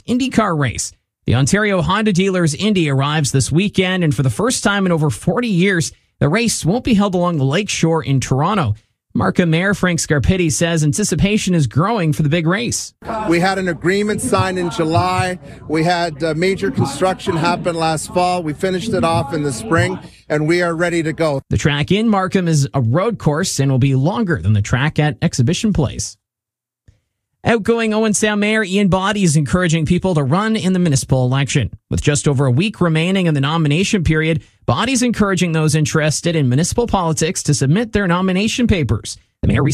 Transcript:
IndyCar race. The Ontario Honda Dealers Indy arrives this weekend, and for the first time in over 40 years, the race won't be held along the lakeshore in Toronto. Markham Mayor Frank Scarpitti says anticipation is growing for the big race. We had an agreement signed in July. We had major construction happen last fall. We finished it off in the spring, and we are ready to go. The track in Markham is a road course and will be longer than the track at Exhibition Place. Outgoing Owen Sound Mayor Ian Boddy is encouraging people to run in the municipal election. With just over a week remaining in the nomination period, Boddy's encouraging those interested in municipal politics to submit their nomination papers. The mayor